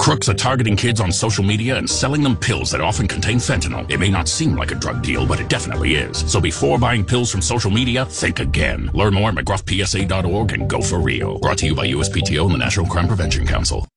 Crooks are targeting kids on social media and selling them pills that often contain fentanyl. It may not seem like a drug deal, but it definitely is. So before buying pills from social media, think again. Learn more at mcgruffpsa.org and go for real. Brought to you by USPTO and the National Crime Prevention Council.